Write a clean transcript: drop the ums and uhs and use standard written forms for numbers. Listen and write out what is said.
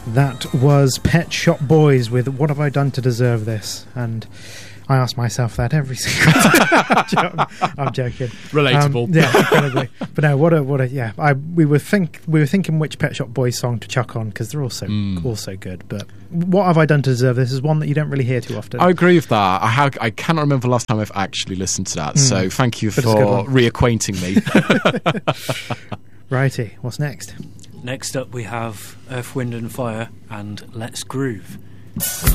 That was Pet Shop Boys with What Have I Done to Deserve This? And I ask myself that every single time. I'm joking. Relatable. Yeah, incredibly. But no, we were thinking which Pet Shop Boys song to chuck on, because they're also good. But What Have I Done to Deserve This is one that you don't really hear too often. I agree with that. I cannot remember the last time I've actually listened to that. So thank you for reacquainting me. Righty, what's next? Next up we have Earth, Wind and Fire and Let's Groove.